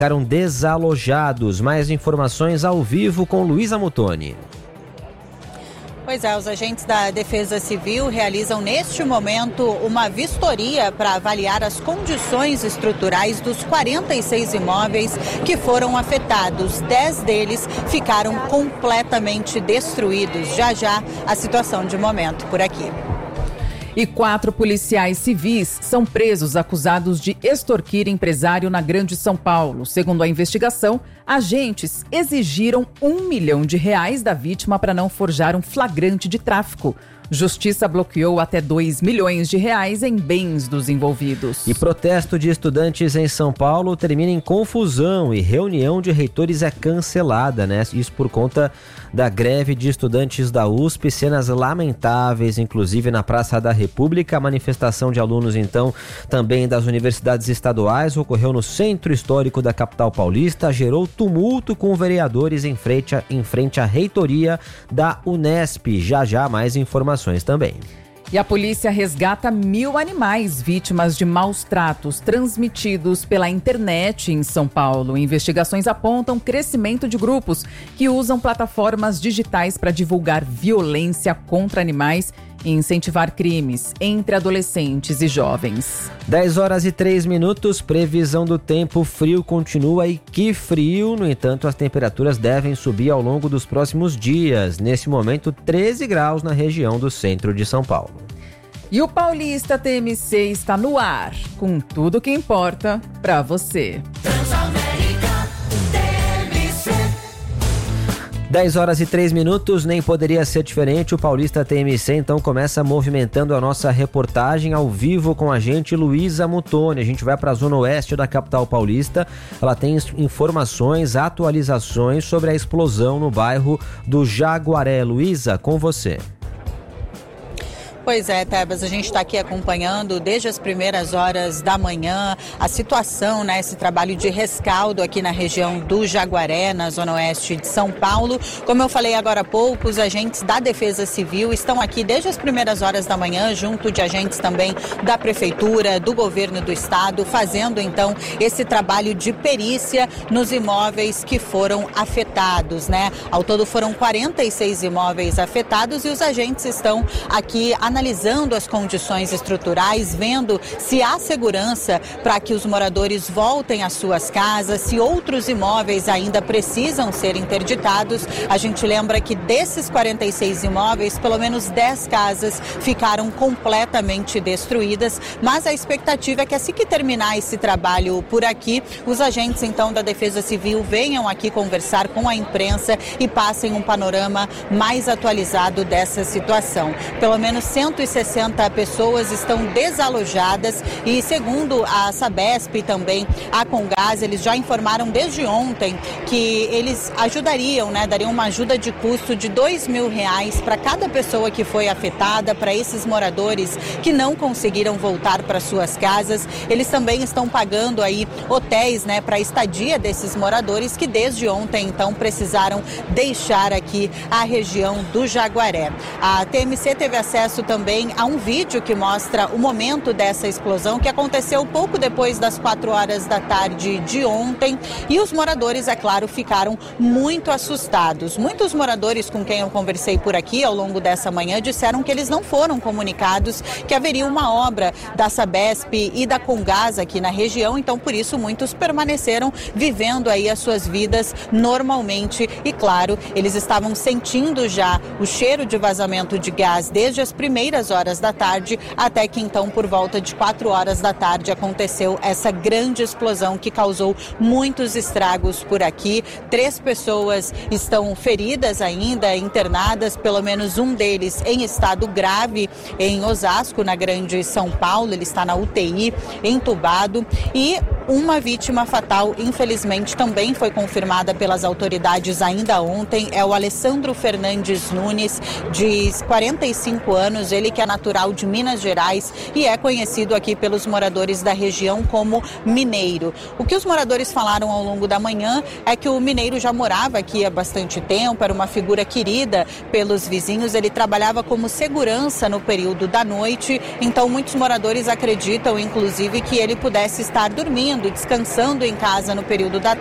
ficaram desalojados. Mais informações ao vivo com Luísa Mutoni. Pois é, os agentes da Defesa Civil realizam neste momento uma vistoria para avaliar as condições estruturais dos 46 imóveis que foram afetados. 10 deles ficaram completamente destruídos. Já já a situação de momento por aqui. E 4 policiais civis são presos acusados de extorquir empresário na Grande São Paulo. Segundo a investigação, agentes exigiram R$1 milhão da vítima para não forjar um flagrante de tráfico. Justiça bloqueou até R$2 milhões em bens dos envolvidos. E protesto de estudantes em São Paulo termina em confusão e reunião de reitores é cancelada, né? Isso por conta da greve de estudantes da USP, cenas lamentáveis, inclusive na Praça da República. A manifestação de alunos, então, também das universidades estaduais, ocorreu no centro histórico da capital paulista, gerou tumulto com vereadores em frente à reitoria da Unesp. Já mais informações também. E a polícia resgata 1.000 animais vítimas de maus tratos transmitidos pela internet em São Paulo. Investigações apontam crescimento de grupos que usam plataformas digitais para divulgar violência contra animais e incentivar crimes entre adolescentes e jovens. 10h03, previsão do tempo, frio continua e que frio, no entanto as temperaturas devem subir ao longo dos próximos dias. Nesse momento 13 graus na região do centro de São Paulo. E o Paulista TMC está no ar, com tudo que importa para você. 10h03, nem poderia ser diferente. O Paulista TMC então começa movimentando a nossa reportagem ao vivo com a gente, Luísa Mutoni. A gente vai para a zona oeste da capital paulista. Ela tem informações, atualizações sobre a explosão no bairro do Jaguaré. Luísa, com você. Pois é, Tebas, a gente está aqui acompanhando desde as primeiras horas da manhã a situação, né, esse trabalho de rescaldo aqui na região do Jaguaré, na zona oeste de São Paulo. Como eu falei agora há pouco, os agentes da Defesa Civil estão aqui desde as primeiras horas da manhã, junto de agentes também da Prefeitura, do Governo do Estado, fazendo então esse trabalho de perícia nos imóveis que foram afetados, né? Ao todo foram 46 imóveis afetados e os agentes estão aqui analisando as condições estruturais, vendo se há segurança para que os moradores voltem às suas casas, se outros imóveis ainda precisam ser interditados. A gente lembra que desses 46 imóveis, pelo menos 10 casas ficaram completamente destruídas, mas a expectativa é que assim que terminar esse trabalho por aqui, os agentes então da Defesa Civil venham aqui conversar com a imprensa e passem um panorama mais atualizado dessa situação. Pelo menos 160 pessoas estão desalojadas e, segundo a Sabesp e também a Comgás, eles já informaram desde ontem que eles ajudariam, né, dariam uma ajuda de custo de R$2.000 para cada pessoa que foi afetada, para esses moradores que não conseguiram voltar para suas casas. Eles também estão pagando aí hotéis, né, para a estadia desses moradores que desde ontem, então, precisaram deixar aqui a região do Jaguaré. A TMC teve acesso também a um vídeo que mostra o momento dessa explosão que aconteceu pouco depois das 4 horas da tarde de ontem e os moradores, é claro, ficaram muito assustados. Muitos moradores com quem eu conversei por aqui ao longo dessa manhã disseram que eles não foram comunicados que haveria uma obra da Sabesp e da Comgás aqui na região, então por isso muitos permaneceram vivendo aí as suas vidas normalmente e, claro, eles estavam sentindo já o cheiro de vazamento de gás desde as primeiras horas da tarde, até que então por volta de 4 horas da tarde aconteceu essa grande explosão que causou muitos estragos por aqui. 3 pessoas estão feridas ainda, internadas, pelo menos um deles em estado grave em Osasco, na Grande São Paulo. Ele está na UTI, entubado, e uma vítima fatal, infelizmente, também foi confirmada pelas autoridades ainda ontem. É o Alessandro Fernandes Nunes, de 45 anos, ele que é natural de Minas Gerais e é conhecido aqui pelos moradores da região como Mineiro. O que os moradores falaram ao longo da manhã é que o Mineiro já morava aqui há bastante tempo, era uma figura querida pelos vizinhos, ele trabalhava como segurança no período da noite, então muitos moradores acreditam, inclusive, que ele pudesse estar dormindo dormindo, descansando em casa no período da